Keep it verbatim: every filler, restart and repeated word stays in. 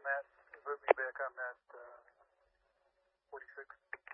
that, put me back on that uh, forty-six.